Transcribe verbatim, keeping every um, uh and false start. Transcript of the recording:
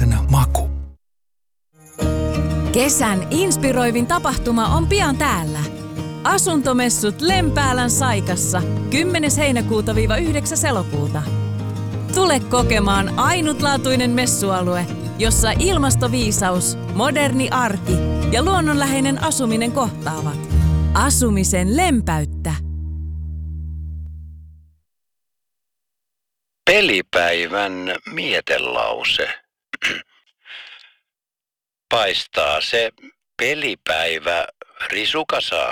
paikallisen maku. Kesän inspiroivin tapahtuma on pian täällä. Asuntomessut Lempäälän Saikassa kymmenes heinäkuuta yhdeksäs elokuuta. Tule kokemaan ainutlaatuinen messualue, jossa ilmastoviisaus, moderni arki ja luonnonläheinen asuminen kohtaavat. Asumisen lempäyttä. Pelipäivän mietelause. Paistaa se pelipäivä risukasaan.